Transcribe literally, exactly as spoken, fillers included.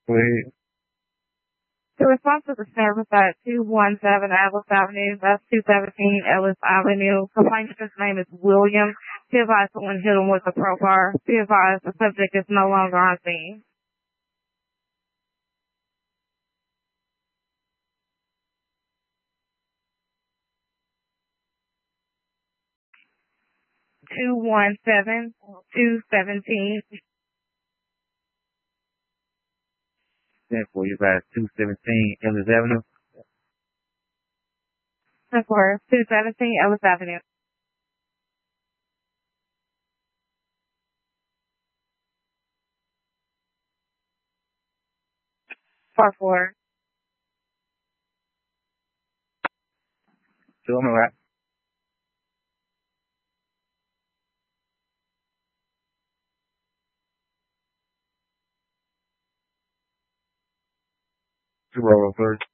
Go ahead. To respond to the service at two one seven Ellis Avenue, that's two seventeen Ellis Avenue. Complainant's name is William. Be advised someone hit him with a crowbar. Be advised the subject is no longer on scene. two one seven two seventeen. Ten for you guys. Two seventeen Ellis Avenue. That's for two seventeen Ellis Avenue. Four four. Show me right. Two roll first.